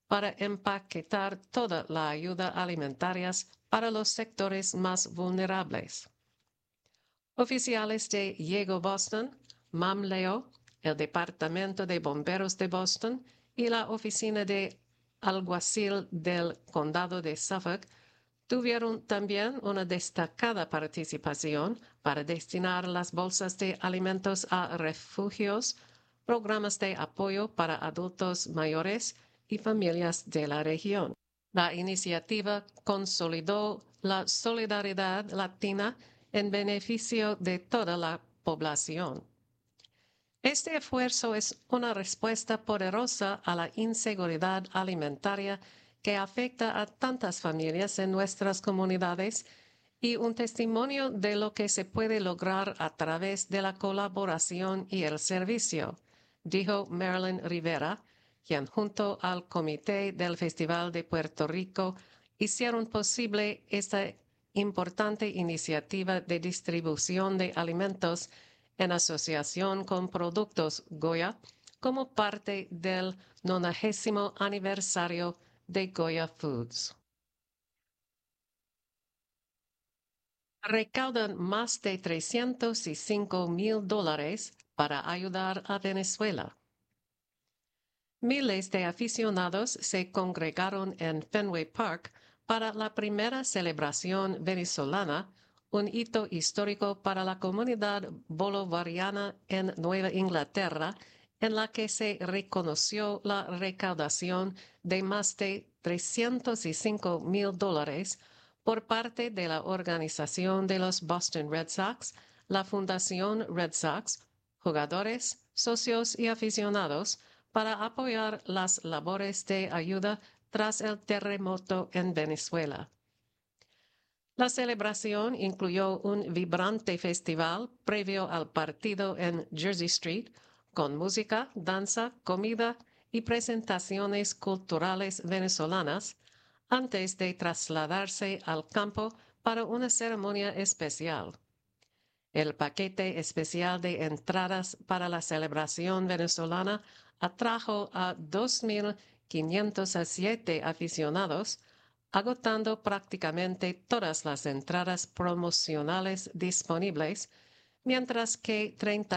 para empaquetar toda la ayuda alimentaria para los sectores más vulnerables. Oficiales de Llegó Boston, MAMLEO, el Departamento de Bomberos de Boston y la Oficina de Alguacil del Condado de Suffolk tuvieron también una destacada participación para destinar las bolsas de alimentos a refugios, programas de apoyo para adultos mayores y familias de la región. La iniciativa consolidó la solidaridad latina en beneficio de toda la población. Este esfuerzo es una respuesta poderosa a la inseguridad alimentaria que afecta a tantas familias en nuestras comunidades y un testimonio de lo que se puede lograr a través de la colaboración y el servicio, dijo Marilyn Rivera, quien junto al Comité del Festival de Puerto Rico hicieron posible esta importante iniciativa de distribución de alimentos en asociación con Productos Goya como parte del 90º aniversario de Goya Foods. Recaudan más de $305,000 para ayudar a Venezuela. Miles de aficionados se congregaron en Fenway Park para la primera celebración venezolana, un hito histórico para la comunidad bolivariana en Nueva Inglaterra, en la que se reconoció la recaudación de más de $305,000 por parte de la organización de los Boston Red Sox, la Fundación Red Sox, jugadores, socios y aficionados para apoyar las labores de ayuda tras el terremoto en Venezuela. La celebración incluyó un vibrante festival previo al partido en Jersey Street, con música, danza, comida y presentaciones culturales venezolanas, antes de trasladarse al campo para una ceremonia especial. El paquete especial de entradas para la celebración venezolana atrajo a 2,507 aficionados, agotando prácticamente todas las entradas promocionales disponibles, mientras que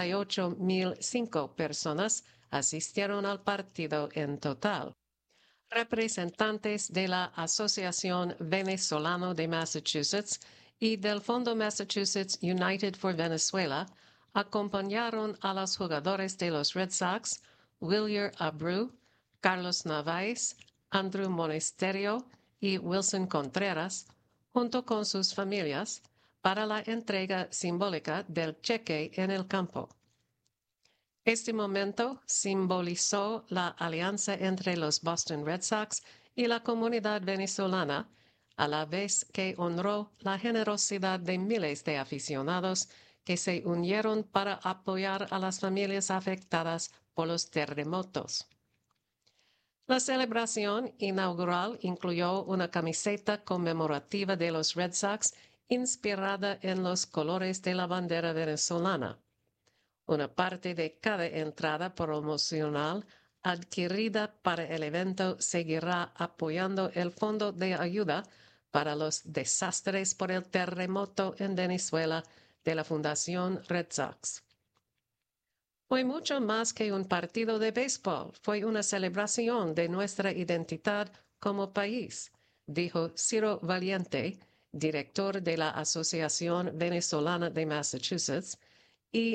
38,005 personas asistieron al partido en total. Representantes de la Asociación Venezolano de Massachusetts y del Fondo Massachusetts United for Venezuela acompañaron a los jugadores de los Red Sox, Wilyer Abreu, Carlos Narváez, Andrew Monesterio y Wilson Contreras, junto con sus familias, para la entrega simbólica del cheque en el campo. Este momento simbolizó la alianza entre los Boston Red Sox y la comunidad venezolana, a la vez que honró la generosidad de miles de aficionados que se unieron para apoyar a las familias afectadas por los terremotos. La celebración inaugural incluyó una camiseta conmemorativa de los Red Sox inspirada en los colores de la bandera venezolana. Una parte de cada entrada promocional adquirida para el evento seguirá apoyando el Fondo de Ayuda para los Desastres por el Terremoto en Venezuela de la Fundación Red Sox. Fue mucho más que un partido de béisbol, fue una celebración de nuestra identidad como país, dijo Ciro Valiente, director de la Asociación Venezolana de Massachusetts, y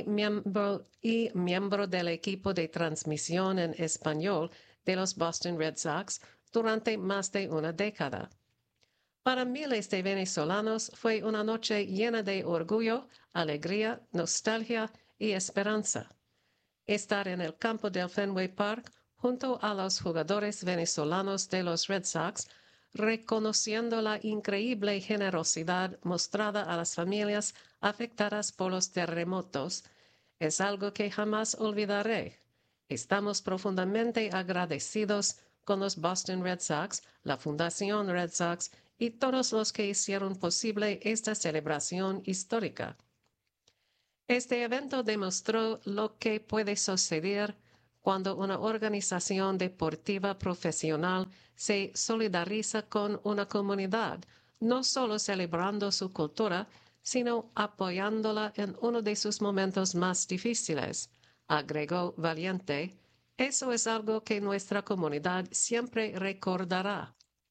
miembro del equipo de transmisión en español de los Boston Red Sox durante más de una década. Para miles de venezolanos fue una noche llena de orgullo, alegría, nostalgia y esperanza. Estar en el campo del Fenway Park junto a los jugadores venezolanos de los Red Sox, reconociendo la increíble generosidad mostrada a las familias afectadas por los terremotos, es algo que jamás olvidaré. Estamos profundamente agradecidos con los Boston Red Sox, la Fundación Red Sox y todos los que hicieron posible esta celebración histórica. Este evento demostró lo que puede suceder cuando una organización deportiva profesional se solidariza con una comunidad, no solo celebrando su cultura, sino apoyándola en uno de sus momentos más difíciles, agregó Valiente. Eso es algo que nuestra comunidad siempre recordará.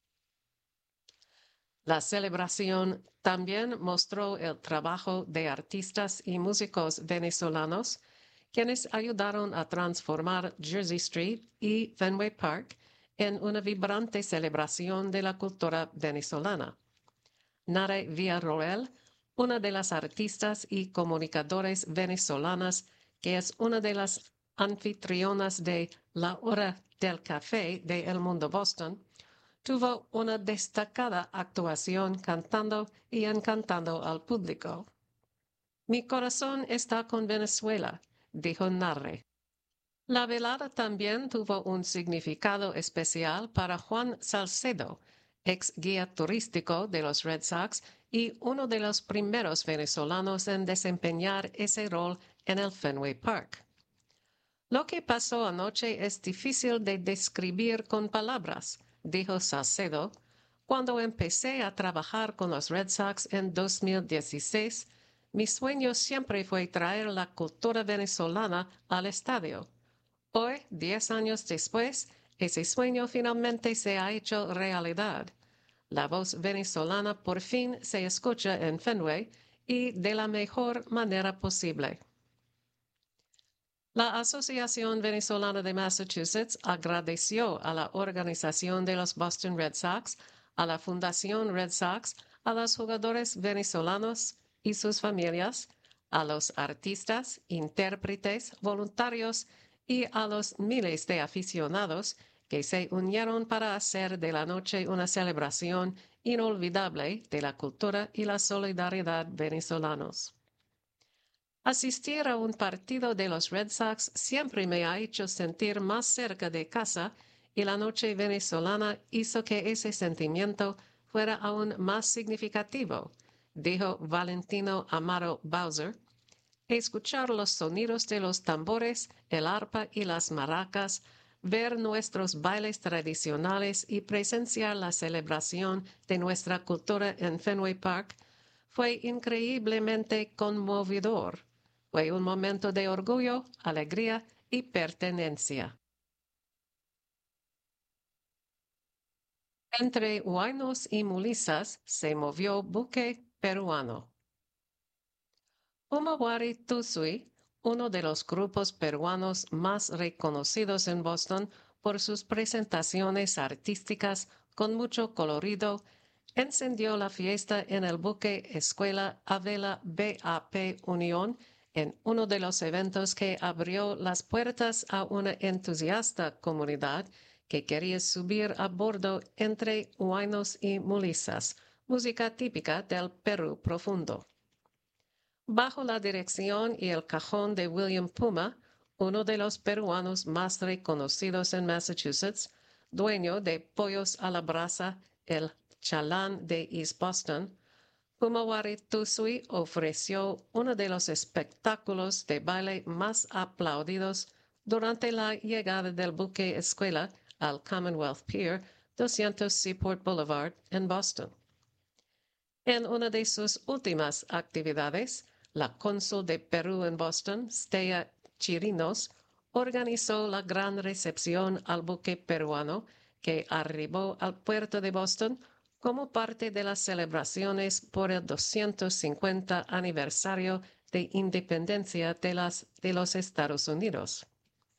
La celebración también mostró el trabajo de artistas y músicos venezolanos, quienes ayudaron a transformar Jersey Street y Fenway Park en una vibrante celebración de la cultura venezolana. Nare Villarroel, una de las artistas y comunicadores venezolanas, que es una de las anfitrionas de La Hora del Café de El Mundo Boston, tuvo una destacada actuación cantando y encantando al público. Mi corazón está con Venezuela, dijo Narre. La velada también tuvo un significado especial para Juan Salcedo, ex guía turístico de los Red Sox y uno de los primeros venezolanos en desempeñar ese rol en el Fenway Park. Lo que pasó anoche es difícil de describir con palabras, dijo Salcedo. Cuando empecé a trabajar con los Red Sox en 2016, mi sueño siempre fue traer la cultura venezolana al estadio. Hoy, 10 años después, ese sueño finalmente se ha hecho realidad. La voz venezolana por fin se escucha en Fenway y de la mejor manera posible. La Asociación Venezolana de Massachusetts agradeció a la organización de los Boston Red Sox, a la Fundación Red Sox, a los jugadores venezolanos y sus familias, a los artistas, intérpretes, voluntarios y a los miles de aficionados que se unieron para hacer de la noche una celebración inolvidable de la cultura y la solidaridad venezolanos. Asistir a un partido de los Red Sox siempre me ha hecho sentir más cerca de casa y la noche venezolana hizo que ese sentimiento fuera aún más significativo, dijo Valentino Amaro Bowser. Escuchar los sonidos de los tambores, el arpa y las maracas, ver nuestros bailes tradicionales y presenciar la celebración de nuestra cultura en Fenway Park fue increíblemente conmovedor. Fue un momento de orgullo, alegría y pertenencia. Entre Huaynos y Mulizas se movió buque peruano. Umawari Tusui, uno de los grupos peruanos más reconocidos en Boston por sus presentaciones artísticas con mucho colorido, encendió la fiesta en el buque Escuela a Vela BAP Unión en uno de los eventos que abrió las puertas a una entusiasta comunidad que quería subir a bordo entre huaynos y mulizas, música típica del Perú profundo. Bajo la dirección y el cajón de William Puma, uno de los peruanos más reconocidos en Massachusetts, dueño de Pollos a la Brasa, el Chalán de East Boston, Pumawari Tusui ofreció uno de los espectáculos de baile más aplaudidos durante la llegada del buque escuela al Commonwealth Pier 200 Seaport Boulevard en Boston. En una de sus últimas actividades, la cónsul de Perú en Boston, Stea Chirinos, organizó la gran recepción al buque peruano que arribó al puerto de Boston como parte de las celebraciones por el 250 aniversario de independencia de los Estados Unidos.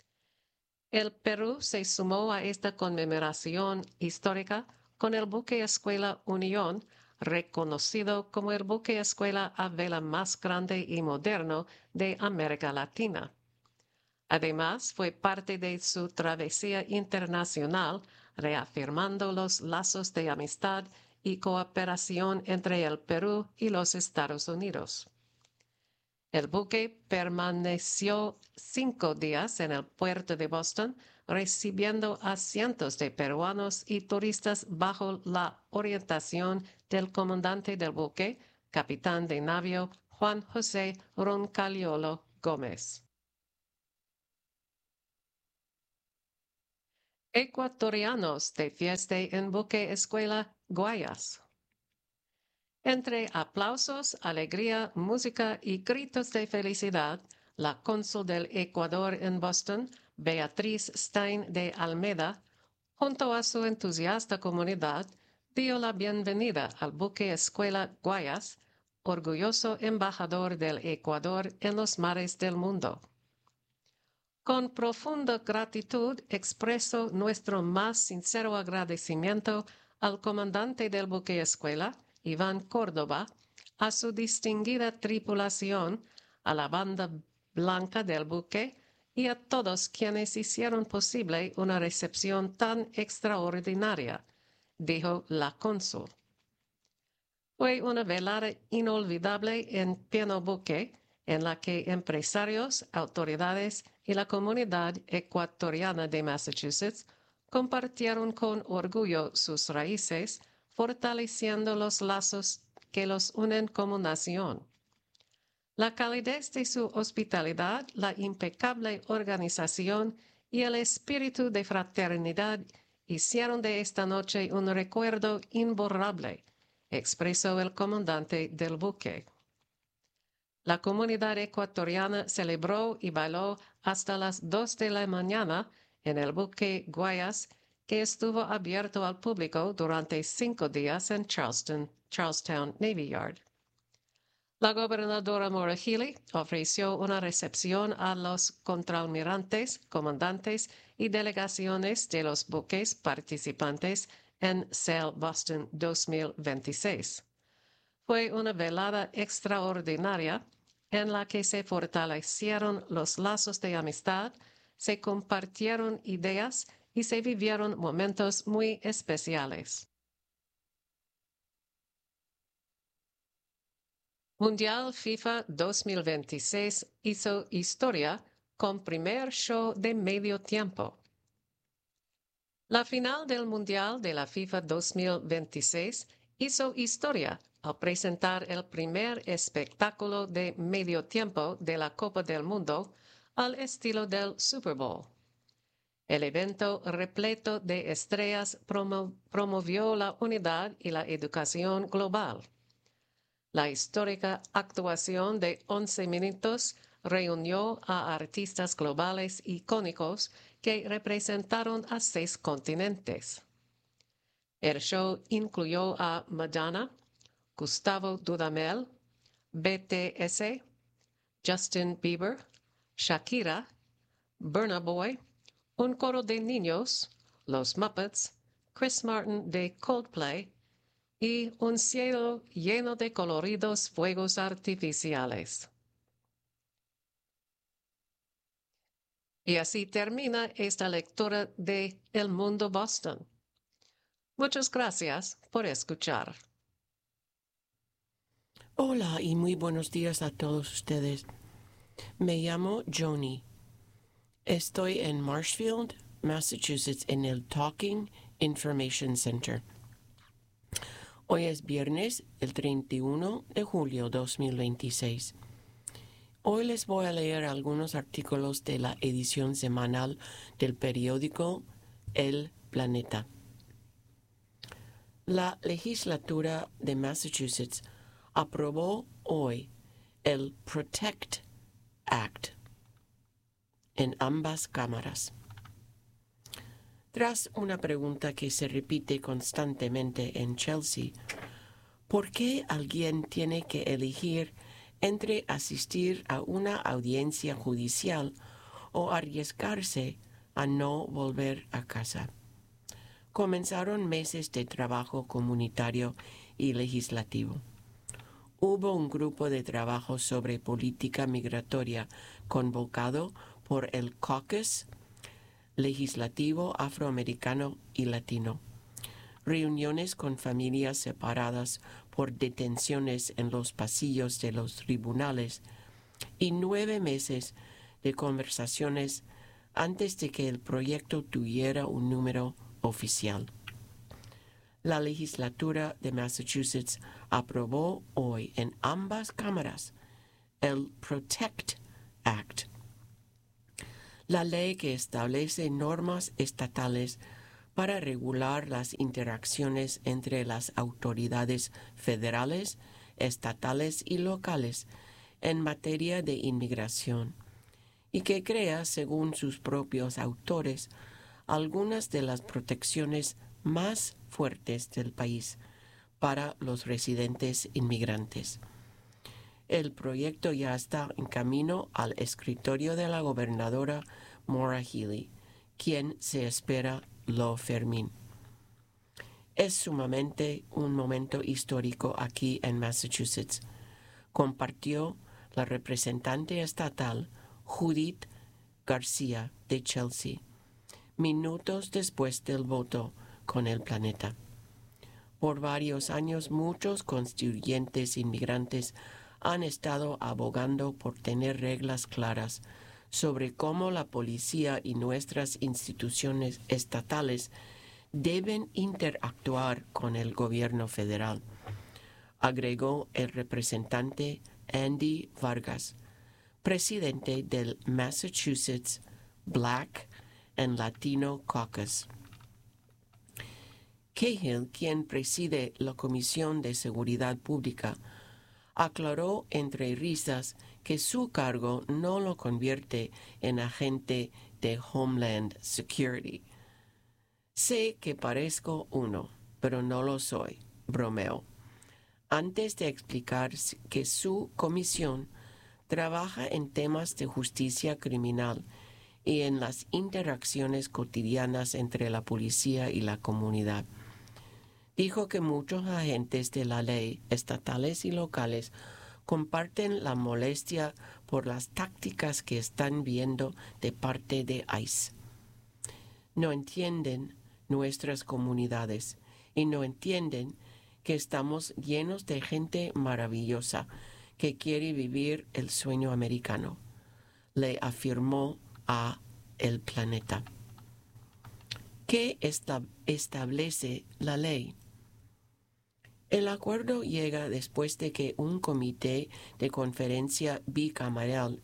El Perú se sumó a esta conmemoración histórica con el buque escuela Unión, reconocido como el buque escuela a vela más grande y moderno de América Latina. Además, fue parte de su travesía internacional, reafirmando los lazos de amistad y cooperación entre el Perú y los Estados Unidos. El buque permaneció 5 días en el puerto de Boston, recibiendo a cientos de peruanos y turistas bajo la orientación del comandante del buque, capitán de navío Juan José Roncaliolo Gómez. Ecuatorianos de fiesta en Buque Escuela Guayas. Entre aplausos, alegría, música y gritos de felicidad, la cónsul del Ecuador en Boston, Beatriz Stein de Almeda, junto a su entusiasta comunidad, dio la bienvenida al buque Escuela Guayas, orgulloso embajador del Ecuador en los mares del mundo. Con profunda gratitud expreso nuestro más sincero agradecimiento al comandante del buque Escuela, Iván Córdoba, a su distinguida tripulación, a la banda blanca del buque y a todos quienes hicieron posible una recepción tan extraordinaria, dijo la cónsul. Fue una velada inolvidable en pleno buque, en la que empresarios, autoridades y la comunidad ecuatoriana de Massachusetts compartieron con orgullo sus raíces, fortaleciendo los lazos que los unen como nación. La calidez de su hospitalidad, la impecable organización y el espíritu de fraternidad hicieron de esta noche un recuerdo imborrable, expresó el comandante del buque. La comunidad ecuatoriana celebró y bailó hasta las 2 de la mañana en el buque Guayas, que estuvo abierto al público durante 5 días en Charlestown Navy Yard. La gobernadora Maura Healey ofreció una recepción a los contraalmirantes, comandantes y delegaciones de los buques participantes en Sail Boston 2026. Fue una velada extraordinaria en la que se fortalecieron los lazos de amistad, se compartieron ideas y se vivieron momentos muy especiales. Mundial FIFA 2026 hizo historia con primer show de medio tiempo. La final del Mundial de la FIFA 2026 hizo historia al presentar el primer espectáculo de medio tiempo de la Copa del Mundo al estilo del Super Bowl. El evento repleto de estrellas promovió la unidad y la educación global. La histórica actuación de 11 minutos reunió a artistas globales icónicos que representaron a 6 continentes. El show incluyó a Madonna, Gustavo Dudamel, BTS, Justin Bieber, Shakira, Burna Boy, un coro de niños, los Muppets, Chris Martin de Coldplay, y un cielo lleno de coloridos fuegos artificiales. Y así termina esta lectura de El Mundo Boston. Muchas gracias por escuchar. Hola y muy buenos días a todos ustedes. Me llamo Joni. Estoy en Marshfield, Massachusetts, en el Talking Information Center. Hoy es viernes, el 31 de julio 2026. Hoy les voy a leer algunos artículos de la edición semanal del periódico El Planeta. La legislatura de Massachusetts aprobó hoy el Protect Act en ambas cámaras. Tras una pregunta que se repite constantemente en Chelsea, ¿por qué alguien tiene que elegir entre asistir a una audiencia judicial o arriesgarse a no volver a casa? Comenzaron meses de trabajo comunitario y legislativo. Hubo un grupo de trabajo sobre política migratoria convocado por el Caucus Legislativo Afroamericano y Latino. Reuniones con familias separadas por detenciones en los pasillos de los tribunales y 9 meses de conversaciones antes de que el proyecto tuviera un número oficial. La legislatura de Massachusetts aprobó hoy en ambas cámaras el Protect Act. la ley que establece normas estatales para regular las interacciones entre las autoridades federales, estatales y locales en materia de inmigración, y que crea, según sus propios autores, algunas de las protecciones más fuertes del país para los residentes inmigrantes. El proyecto ya está en camino al escritorio de la gobernadora Maura Healey, quien se espera lo firme. Es sumamente un momento histórico aquí en Massachusetts, compartió la representante estatal Judith García de Chelsea, minutos después del voto con el Planeta. Por varios años, muchos constituyentes inmigrantes han estado abogando por tener reglas claras sobre cómo la policía y nuestras instituciones estatales deben interactuar con el gobierno federal, agregó el representante Andy Vargas, presidente del Massachusetts Black and Latino Caucus. Cahill, quien preside la Comisión de Seguridad Pública, aclaró entre risas que su cargo no lo convierte en agente de Homeland Security. Sé que parezco uno, pero no lo soy, bromeó, antes de explicar que su comisión trabaja en temas de justicia criminal y en las interacciones cotidianas entre la policía y la comunidad. Dijo que muchos agentes de la ley, estatales y locales, comparten la molestia por las tácticas que están viendo de parte de ICE. No entienden nuestras comunidades y no entienden que estamos llenos de gente maravillosa que quiere vivir el sueño americano, le afirmó a El Planeta. ¿Qué establece la ley? El acuerdo llega después de que un comité de conferencia bicameral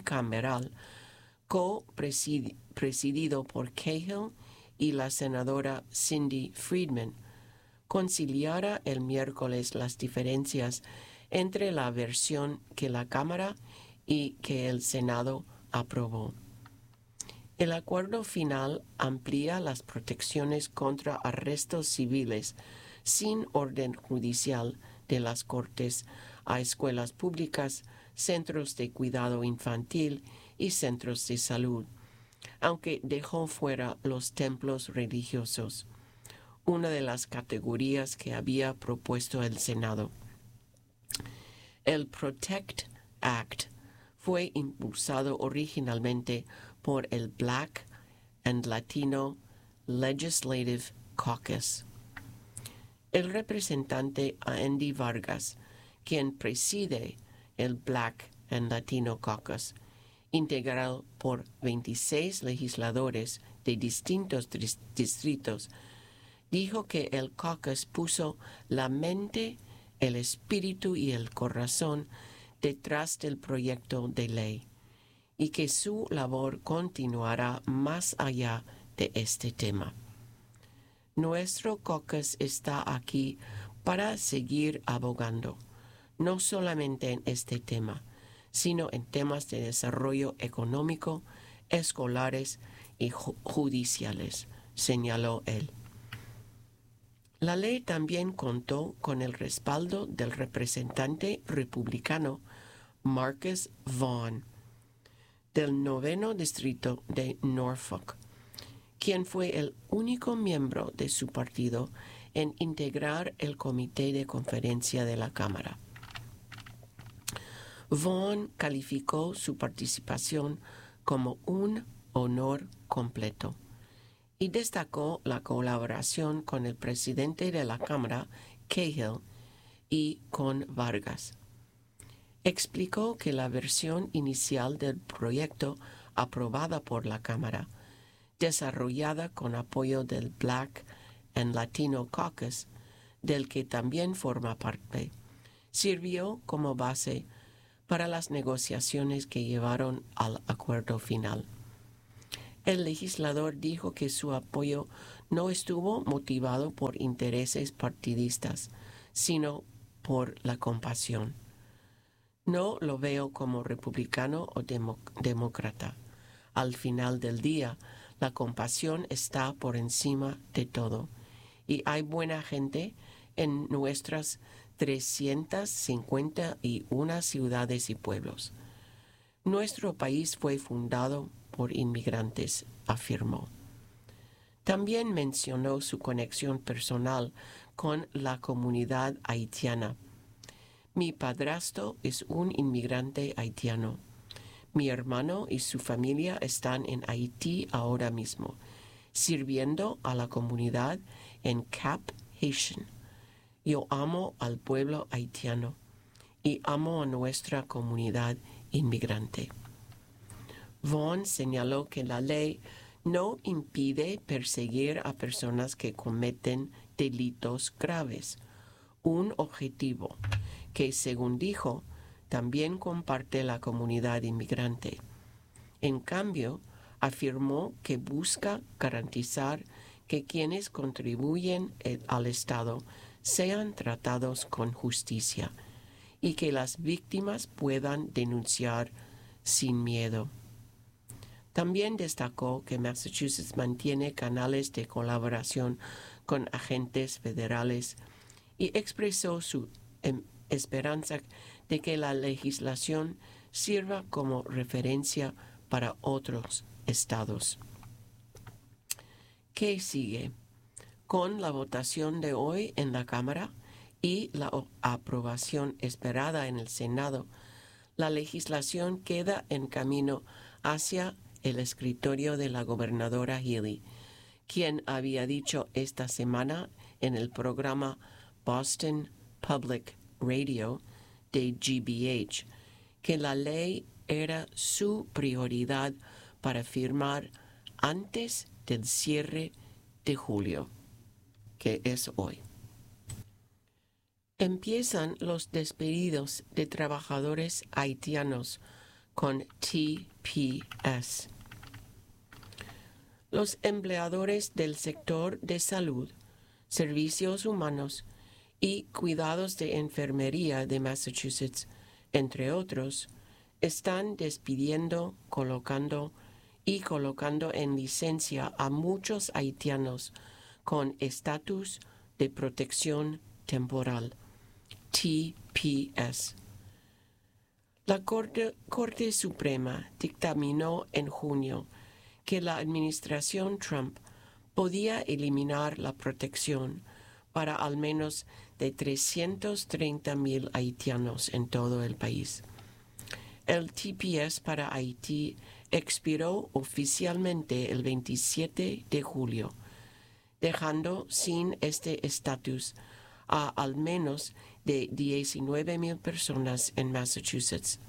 co-presidido por Cahill y la senadora Cindy Friedman conciliara el miércoles las diferencias entre la versión que la Cámara y que el Senado aprobó. El acuerdo final amplía las protecciones contra arrestos civiles sin orden judicial de las Cortes a escuelas públicas, centros de cuidado infantil y centros de salud, aunque dejó fuera los templos religiosos, una de las categorías que había propuesto el Senado. El PROTECT Act fue impulsado originalmente por el Black and Latino Legislative Caucus. El representante Andy Vargas, quien preside el Black and Latino Caucus, integrado por 26 legisladores de distintos distritos, dijo que el caucus puso la mente, el espíritu y el corazón detrás del proyecto de ley y que su labor continuará más allá de este tema. Nuestro caucus está aquí para seguir abogando, no solamente en este tema, sino en temas de desarrollo económico, escolares y judiciales, señaló él. La ley también contó con el respaldo del representante republicano Marcus Vaughn, del 9º distrito de Norfolk, quien fue el único miembro de su partido en integrar el comité de conferencia de la Cámara. Vaughn calificó su participación como un honor completo y destacó la colaboración con el presidente de la Cámara, Cahill, y con Vargas. Explicó que la versión inicial del proyecto aprobada por la Cámara, desarrollada con apoyo del Black and Latino Caucus, del que también forma parte, sirvió como base para las negociaciones que llevaron al acuerdo final. El legislador dijo que su apoyo no estuvo motivado por intereses partidistas, sino por la compasión. No lo veo como republicano o demócrata. Al final del día, la compasión está por encima de todo. Y hay buena gente en nuestras 351 ciudades y pueblos. Nuestro país fue fundado por inmigrantes, afirmó. También mencionó su conexión personal con la comunidad haitiana. Mi padrastro es un inmigrante haitiano. Mi hermano y su familia están en Haití ahora mismo, sirviendo a la comunidad en Cap Haitian. Yo amo al pueblo haitiano y amo a nuestra comunidad inmigrante. Vaughn señaló que la ley no impide perseguir a personas que cometen delitos graves, un objetivo que, según dijo, también comparte la comunidad inmigrante. En cambio, afirmó que busca garantizar que quienes contribuyen al Estado sean tratados con justicia y que las víctimas puedan denunciar sin miedo. También destacó que Massachusetts mantiene canales de colaboración con agentes federales y expresó su esperanza de que la legislación sirva como referencia para otros estados. ¿Qué sigue? Con la votación de hoy en la Cámara y la aprobación esperada en el Senado, la legislación queda en camino hacia el escritorio de la gobernadora Healey, quien había dicho esta semana en el programa Boston Public Radio de GBH que la ley era su prioridad para firmar antes del cierre de julio, que es hoy. Empiezan los despedidos de trabajadores haitianos con TPS. Los empleadores del sector de salud, servicios humanos y cuidados de enfermería de Massachusetts, entre otros, están despidiendo, colocando en licencia a muchos haitianos con estatus de protección temporal, TPS. La Corte Suprema dictaminó en junio que la administración Trump podía eliminar la protección para al menos de 330,000 haitianos en todo el país. El TPS para Haití expiró oficialmente el 27 de julio, dejando sin este estatus a al menos de 19,000 personas en Massachusetts.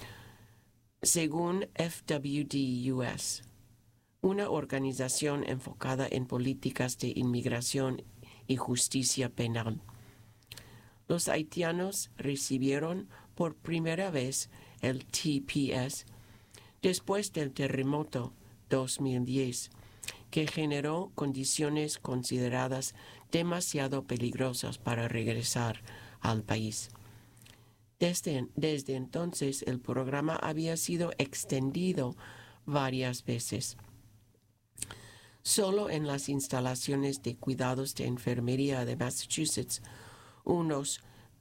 Según FWD US, una organización enfocada en políticas de inmigración y justicia penal. Los haitianos recibieron por primera vez el TPS después del terremoto 2010, que generó condiciones consideradas demasiado peligrosas para regresar al país. Desde entonces, el programa había sido extendido varias veces. Solo en las instalaciones de cuidados de enfermería de Massachusetts, unos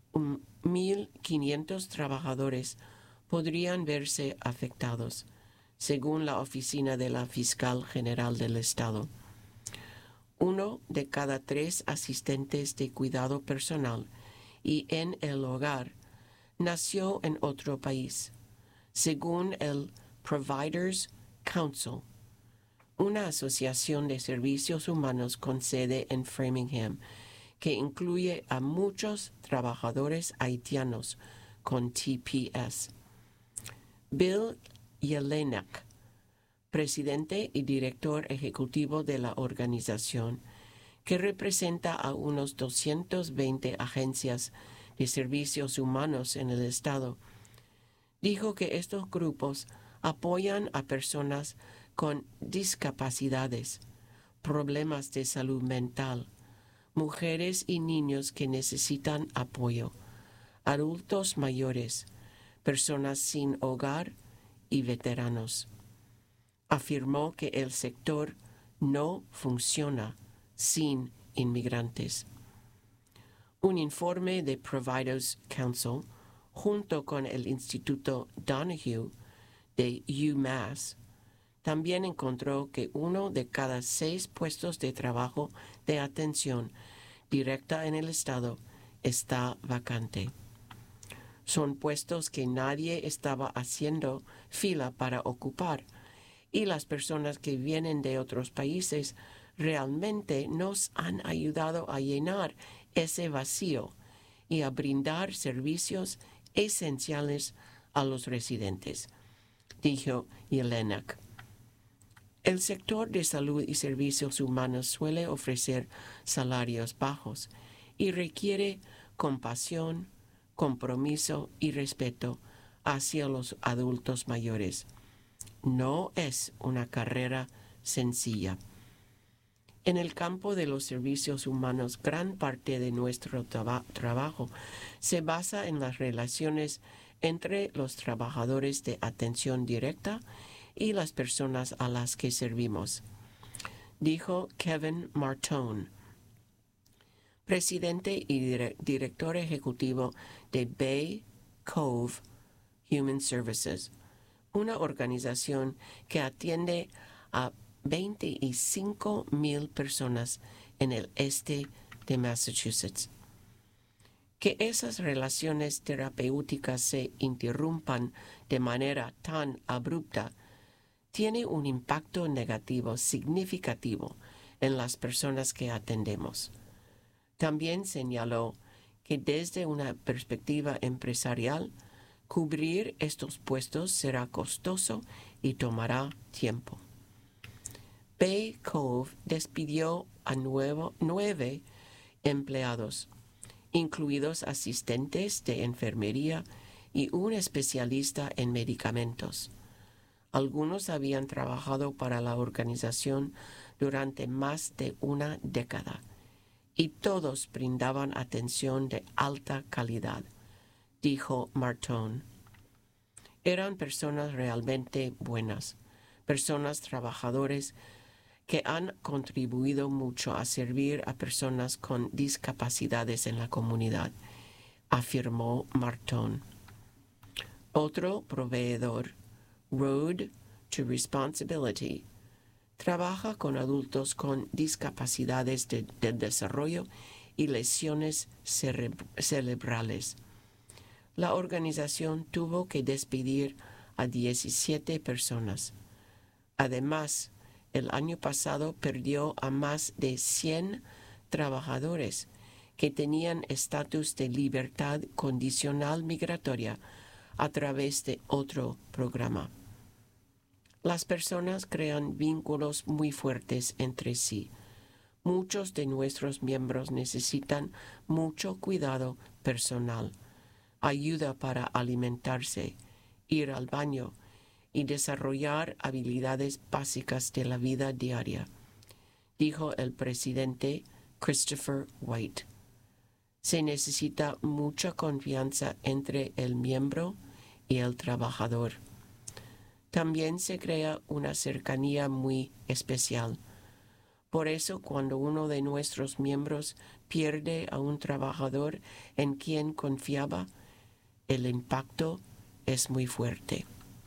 1,500 trabajadores podrían verse afectados, según la oficina de la Fiscal General del Estado. 1 de cada 3 asistentes de cuidado personal y en el hogar nació en otro país, según el Providers Council, una asociación de servicios humanos con sede en Framingham, que incluye a muchos trabajadores haitianos con TPS. Bill Jelinek, presidente y director ejecutivo de la organización, que representa a unos 220 agencias de servicios humanos en el estado, dijo que estos grupos apoyan a personas con discapacidades, problemas de salud mental, mujeres y niños que necesitan apoyo, adultos mayores, personas sin hogar y veteranos. Afirmó que el sector no funciona sin inmigrantes. Un informe de Providers Council, junto con el Instituto Donahue de UMass, también encontró que 1 de cada 6 puestos de trabajo de atención directa en el estado está vacante. Son puestos que nadie estaba haciendo fila para ocupar, y las personas que vienen de otros países realmente nos han ayudado a llenar ese vacío y a brindar servicios esenciales a los residentes, dijo Jelinek. El sector de salud y servicios humanos suele ofrecer salarios bajos y requiere compasión, compromiso y respeto hacia los adultos mayores. No es una carrera sencilla. En el campo de los servicios humanos, gran parte de nuestro trabajo se basa en las relaciones entre los trabajadores de atención directa y las personas a las que servimos, dijo Kevin Martone, presidente y director ejecutivo de Bay Cove Human Services, una organización que atiende a 25,000 personas en el este de Massachusetts. Que esas relaciones terapéuticas se interrumpan de manera tan abrupta tiene un impacto negativo significativo en las personas que atendemos. También señaló que desde una perspectiva empresarial, cubrir estos puestos será costoso y tomará tiempo. Bay Cove despidió a 9 empleados, incluidos asistentes de enfermería y un especialista en medicamentos. Algunos habían trabajado para la organización durante más de una década y todos brindaban atención de alta calidad, dijo Martone. Eran personas realmente buenas, personas trabajadores que han contribuido mucho a servir a personas con discapacidades en la comunidad, afirmó Martone. Otro proveedor, Road to Responsibility, trabaja con adultos con discapacidades del desarrollo y lesiones cerebrales. La organización tuvo que despedir a 17 personas. Además, el año pasado perdió a más de 100 trabajadores que tenían estatus de libertad condicional migratoria a través de otro programa. Las personas crean vínculos muy fuertes entre sí. Muchos de nuestros miembros necesitan mucho cuidado personal, ayuda para alimentarse, ir al baño y desarrollar habilidades básicas de la vida diaria, dijo el presidente Christopher White. Se necesita mucha confianza entre el miembro y el trabajador. También se crea una cercanía muy especial. Por eso, cuando uno de nuestros miembros pierde a un trabajador en quien confiaba, el impacto es muy fuerte.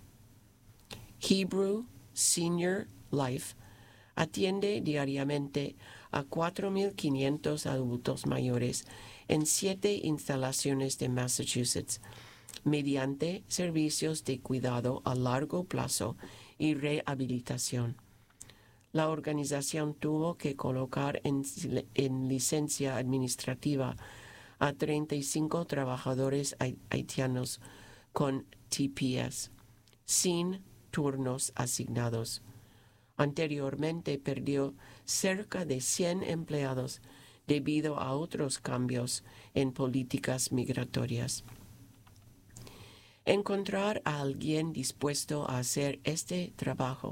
Hebrew Senior Life atiende diariamente a 4,500 adultos mayores en 7 instalaciones de Massachusetts, mediante servicios de cuidado a largo plazo y rehabilitación. La organización tuvo que colocar en licencia administrativa a 35 trabajadores haitianos con TPS, sin turnos asignados. Anteriormente perdió cerca de 100 empleados debido a otros cambios en políticas migratorias. Encontrar a alguien dispuesto a hacer este trabajo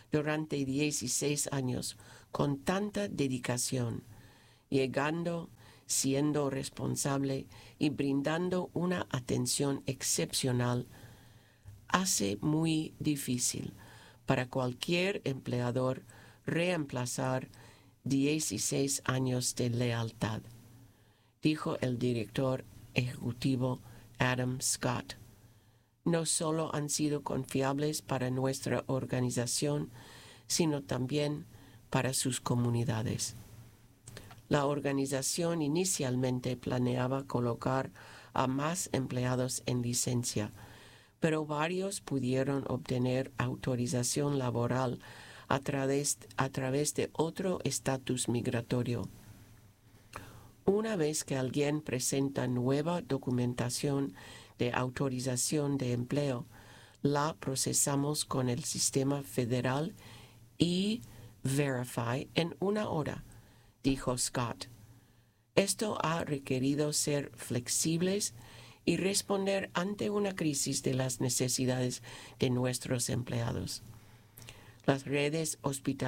durante 16 años con tanta dedicación, llegando, siendo responsable y brindando una atención excepcional, hace muy difícil para cualquier empleador reemplazar 16 años de lealtad, dijo el director ejecutivo Adam Scott. No solo han sido confiables para nuestra organización, sino también para sus comunidades. La organización inicialmente planeaba colocar a más empleados en licencia, pero varios pudieron obtener autorización laboral a través de otro estatus migratorio. Una vez que alguien presenta nueva documentación de autorización de empleo, la procesamos con el sistema federal E-Verify en 1 hora, dijo Scott. Esto ha requerido ser flexibles y responder ante una crisis de las necesidades de nuestros empleados. Las redes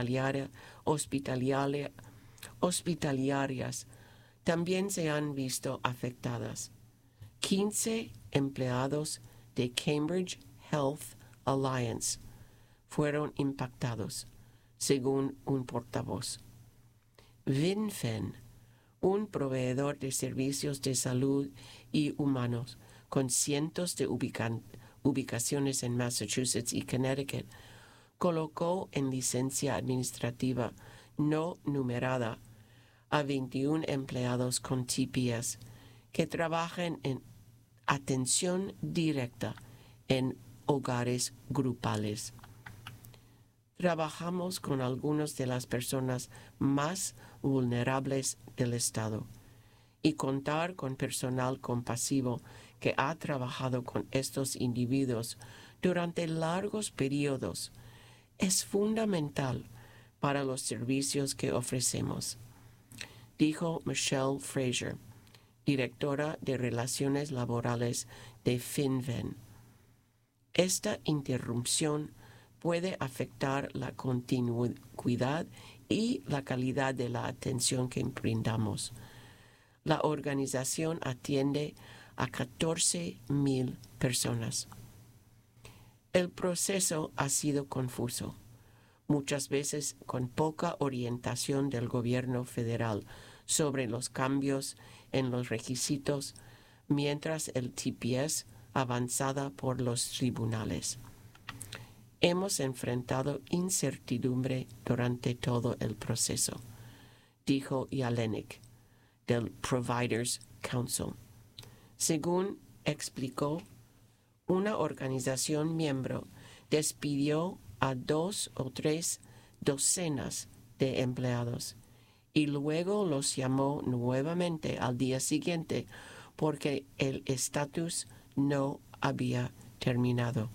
hospitalarias también se han visto afectadas. 15 empleados de Cambridge Health Alliance fueron impactados, según un portavoz. VinFen, un proveedor de servicios de salud y humanos con cientos de ubicaciones en Massachusetts y Connecticut, colocó en licencia administrativa no numerada a 21 empleados con TPS que trabajan en atención directa en hogares grupales. Trabajamos con algunas de las personas más vulnerables del estado y contar con personal compasivo que ha trabajado con estos individuos durante largos periodos es fundamental para los servicios que ofrecemos, dijo Michelle Fraser, directora de Relaciones Laborales de FinVen. Esta interrupción puede afectar la continuidad y la calidad de la atención que brindamos. La organización atiende a 14,000 personas. El proceso ha sido confuso, muchas veces con poca orientación del gobierno federal sobre los cambios en los requisitos, mientras el TPS avanzaba por los tribunales. Hemos enfrentado incertidumbre durante todo el proceso, dijo Jelinek, del Providers Council. Según explicó, una organización miembro despidió a 2 o 3 docenas de empleados y luego los llamó nuevamente al día siguiente porque el estatus no había terminado.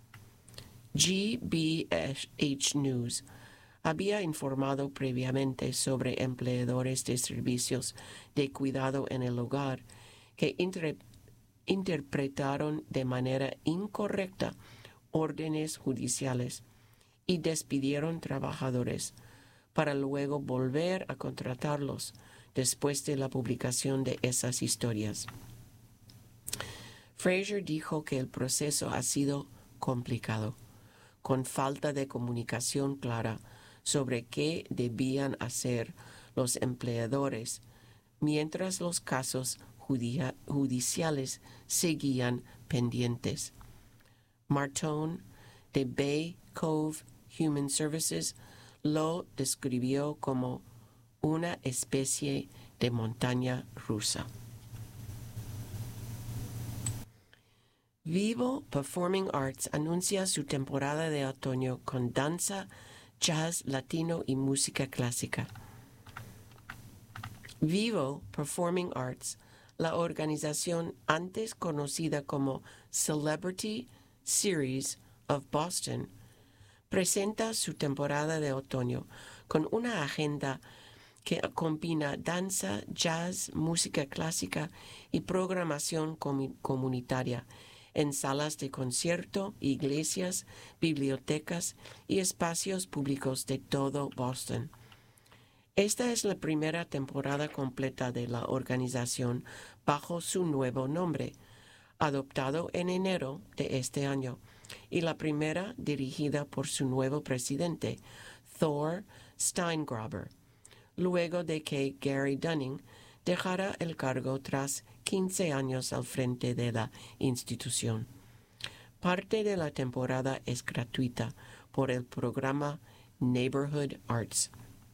GBH News había informado previamente sobre empleadores de servicios de cuidado en el hogar que interpretaron de manera incorrecta órdenes judiciales y despidieron trabajadores para luego volver a contratarlos después de la publicación de esas historias. Fraser dijo que el proceso ha sido complicado, con falta de comunicación clara sobre qué debían hacer los empleadores, mientras los casos judiciales seguían pendientes. Martone, de Bay Cove Human Services, lo describió como una especie de montaña rusa. Vivo Performing Arts anuncia su temporada de otoño con danza, jazz, latino y música clásica. Vivo Performing Arts, la organización antes conocida como Celebrity Series of Boston, presenta su temporada de otoño con una agenda que combina danza, jazz, música clásica y programación comunitaria en salas de concierto, iglesias, bibliotecas y espacios públicos de todo Boston. Esta es la primera temporada completa de la organización bajo su nuevo nombre, adoptado en enero de este año, y la primera dirigida por su nuevo presidente, Thor Steingraber, luego de que Gary Dunning dejara el cargo tras 15 años al frente de la institución. Parte de la temporada es gratuita por el programa Neighborhood Arts.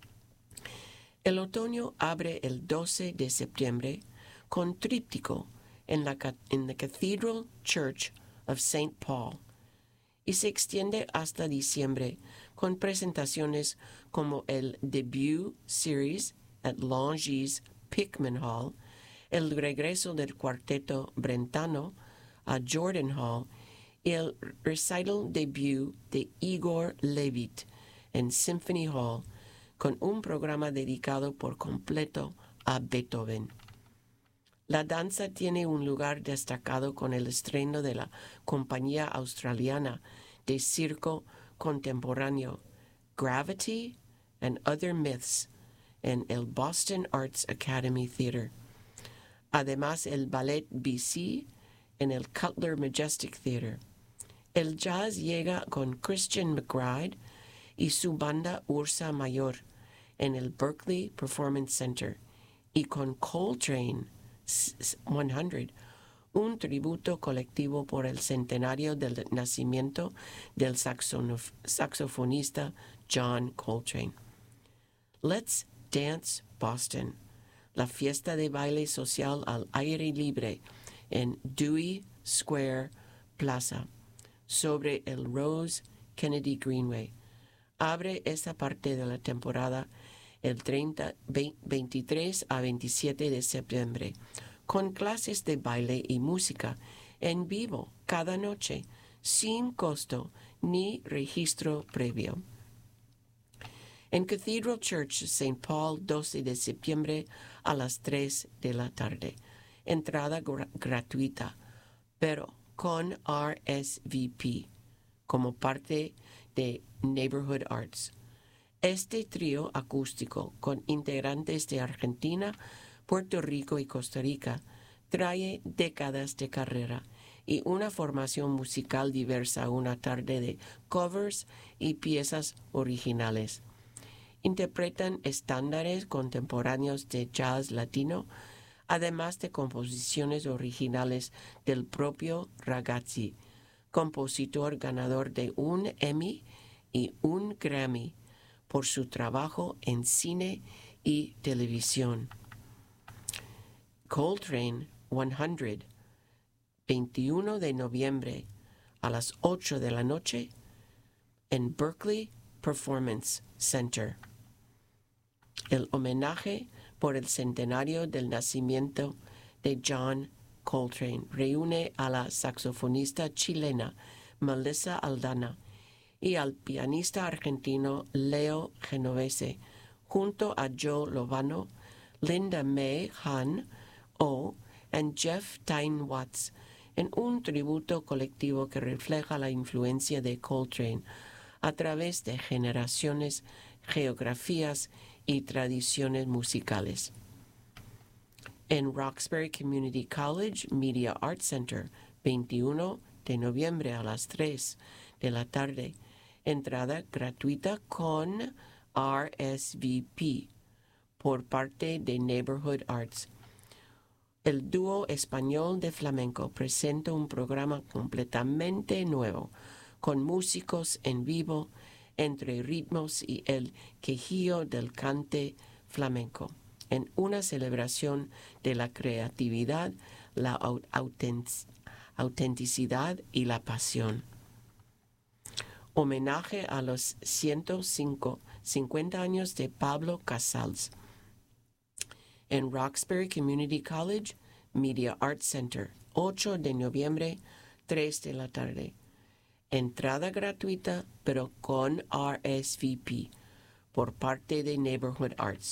El otoño abre el 12 de septiembre con tríptico en la Cathedral Church of St. Paul y se extiende hasta diciembre con presentaciones como el Debut Series at Langeais Pickman Hall, el regreso del cuarteto brentano a Jordan Hall y el recital debut de Igor Levit en Symphony Hall, con un programa dedicado por completo a Beethoven. La danza tiene un lugar destacado con el estreno de la compañía australiana de circo contemporáneo Gravity and Other Myths en el Boston Arts Academy Theater. Además, el ballet BC en el Cutler Majestic Theater. El jazz llega con Christian McBride y su banda Ursa Mayor en el Berkeley Performance Center y con Coltrane 100, un tributo colectivo por el centenario del nacimiento del saxofonista John Coltrane. Let's Dance Boston, la fiesta de baile social al aire libre en Dewey Square Plaza, sobre el Rose Kennedy Greenway. Abre esta parte de la temporada el 23 a 27 de septiembre, con clases de baile y música en vivo cada noche, sin costo ni registro previo. En Cathedral Church St. Paul, 12 de septiembre a las 3 de la tarde. Entrada gratuita, pero con RSVP, como parte de Neighborhood Arts. Este trío acústico, con integrantes de Argentina, Puerto Rico y Costa Rica, trae décadas de carrera y una formación musical diversa, una tarde de covers y piezas originales. Interpretan estándares contemporáneos de jazz latino, además de composiciones originales del propio Ragazzi, compositor ganador de un Emmy y un Grammy por su trabajo en cine y televisión. Coltrane 100, 21 de noviembre a las 8 de la noche en Berkeley Performance Center. El homenaje por el centenario del nacimiento de John Coltrane reúne a la saxofonista chilena Melissa Aldana y al pianista argentino Leo Genovese, junto a Joe Lovano, Linda May Hahn y Jeff Tyne Watts, en un tributo colectivo que refleja la influencia de Coltrane a través de generaciones, geografías y tradiciones musicales. En Roxbury Community College Media Arts Center, 21 de noviembre a las 3 de la tarde. Entrada gratuita con RSVP por parte de Neighborhood Arts. El dúo español de flamenco presenta un programa completamente nuevo, con músicos en vivo, entre ritmos y el quejío del cante flamenco, en una celebración de la creatividad, la autenticidad y la pasión. Homenaje a los 150 años de Pablo Casals. En Roxbury Community College Media Arts Center, 8 de noviembre, 3 de la tarde. Entrada gratuita, pero con RSVP, por parte de Neighborhood Arts.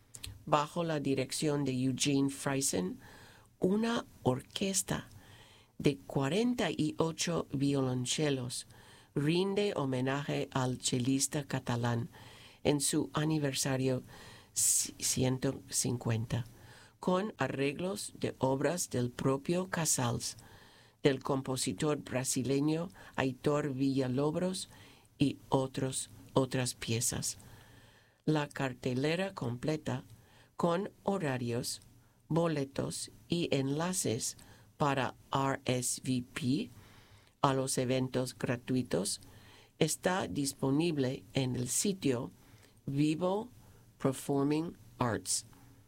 Bajo la dirección de Eugene Friesen, una orquesta de 48 violonchelos rinde homenaje al chelista catalán en su aniversario 150, con arreglos de obras del propio Casals, del compositor brasileño Aitor Villalobos y otras piezas. La cartelera completa, con horarios, boletos y enlaces para RSVP a los eventos gratuitos, está disponible en el sitio Vivo Performing Arts,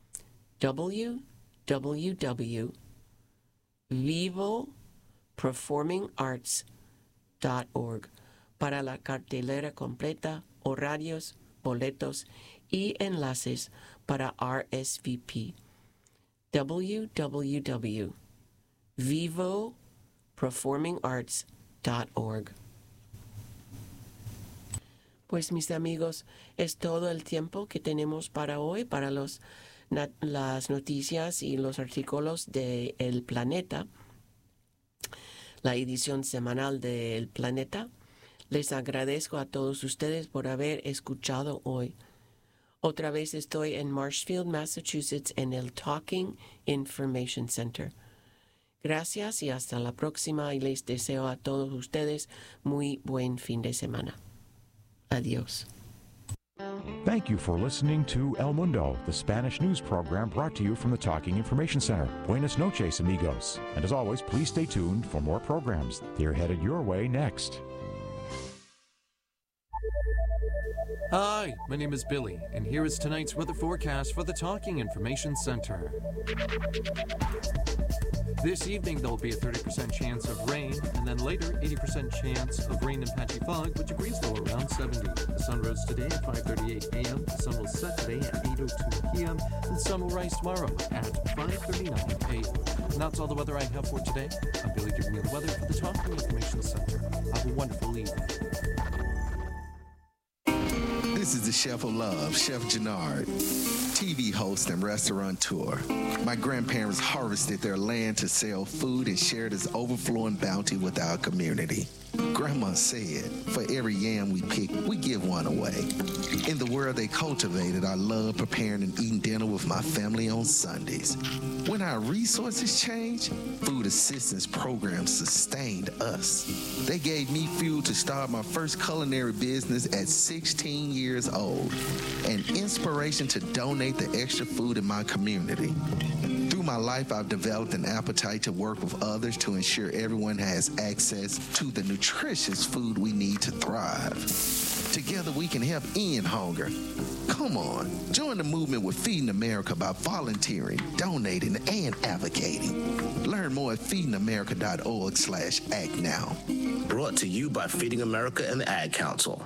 www.vivoperformingarts.org, para la cartelera completa, horarios, boletos y enlaces para RSVP. www.vivoperformingarts.org. Pues mis amigos, es todo el tiempo que tenemos para hoy, para las noticias y los artículos de El Planeta, la edición semanal de El Planeta. Les agradezco a todos ustedes por haber escuchado hoy. Otra vez estoy en Marshfield, Massachusetts, en el Talking Information Center. Gracias y hasta la próxima, y les deseo a todos ustedes muy buen fin de semana. Adiós. Thank you for listening to El Mundo, the Spanish news program brought to you from the Talking Information Center. Buenas noches, amigos. And as always, please stay tuned for more programs. They're headed your way next. Hi, my name is Billy, and here is tonight's weather forecast for the Talking Information Center. This evening, there will be a 30% chance of rain, and then later, 80% chance of rain and patchy fog, with degrees low around 70. The sun rose today at 5:38 a.m., the sun will set today at 8:02 p.m., and the sun will rise tomorrow at 5:39 a.m. And that's all the weather I have for today. I'm Billy giving you the weather for the Talking Information Center. Have a wonderful evening. This is the Chef of Love, Chef Jannard, TV host and restaurateur. My grandparents harvested their land to sell food and share this overflowing bounty with our community. Grandma said, for every yam we pick, we give one away. In the world they cultivated, I love preparing and eating dinner with my family on Sundays. When our resources changed, food assistance programs sustained us. They gave me fuel to start my first culinary business at 16 years old, and inspiration to donate the extra food in my community. Through my life, I've developed an appetite to work with others to ensure everyone has access to the nutritious food we need to thrive. Together, we can help end hunger. Come on, join the movement with Feeding America by volunteering, donating, and advocating. Learn more at feedingamerica.org/act now. Brought to you by Feeding America and the Ad Council.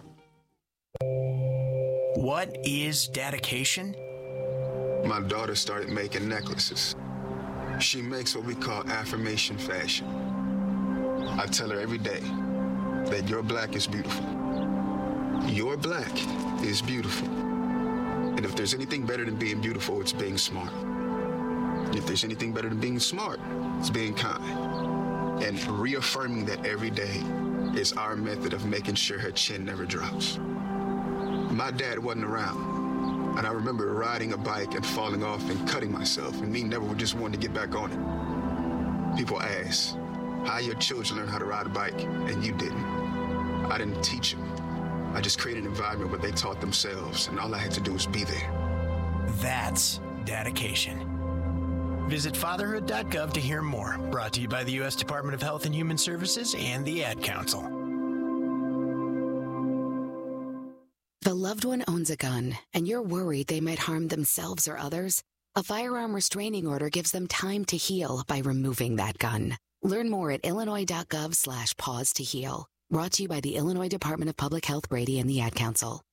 What is dedication? My daughter started making necklaces. She makes what we call affirmation fashion. I tell her every day that your black is beautiful. Your black is beautiful. And if there's anything better than being beautiful, it's being smart. And if there's anything better than being smart, it's being kind. And reaffirming that every day is our method of making sure her chin never drops. My dad wasn't around. And I remember riding a bike and falling off and cutting myself, and me never just wanted to get back on it. People ask, how your children learn how to ride a bike, and you didn't. I didn't teach them. I just created an environment where they taught themselves, and all I had to do was be there. That's dedication. Visit fatherhood.gov to hear more. Brought to you by the U.S. Department of Health and Human Services and the Ad Council. The loved one owns a gun, and you're worried they might harm themselves or others. A firearm restraining order gives them time to heal by removing that gun. Learn more at illinois.gov/pause to heal. Brought to you by the Illinois Department of Public Health, Brady, and the Ad Council.